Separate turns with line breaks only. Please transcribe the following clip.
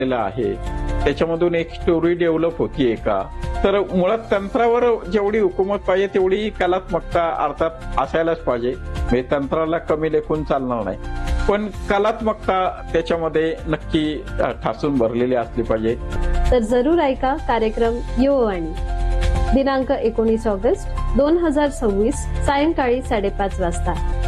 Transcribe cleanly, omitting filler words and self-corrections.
आहे त्याच्यामधून एक स्टोरी डेव्हलप होतीये का? तर मुळात तंत्रावर जेवढी हुकूमत पाहिजे तेवढी कलात्मकता अर्थात असायलाच पाहिजे. म्हणजे तंत्राला कमी लेखून चालणार नाही, पण कलात्मकता त्याच्यामध्ये नक्की ठासून भरलेली असली पाहिजे.
तर जरूर ऐका कार्यक्रम युववाणी दिनांक 19 ऑगस्ट 2026 सायंकाळी 5:30 वाजता.